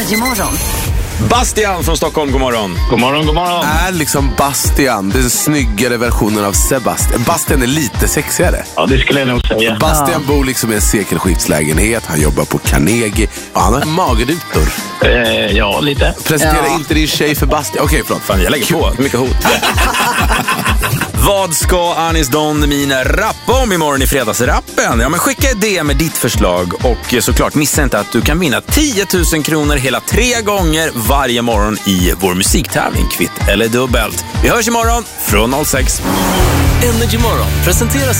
Energy Morgon. Bastian från Stockholm, god morgon. God morgon, god morgon. Är liksom Bastian den snyggare versionen av Sebastian? Bastian är lite sexigare. Ja, det skulle jag nog säga. Bastian bor liksom i en sekelskiftslägenhet. Han jobbar på Carnegie. Och han har magrutor. Ja, lite. Presentera inte din tjej för Bastian. Okej, förlåt. Fan, jag lägger på. Mycket hot. Vad ska Anis Don Demina rappa om imorgon i fredagsrappen? Ja, men skicka idé med ditt förslag. Och såklart, missa inte att du kan vinna 10 000 kronor hela 3 gånger varje morgon i vår musiktävling, kvitt eller dubbelt. Vi hörs imorgon från 06. Energy Morgon presenteras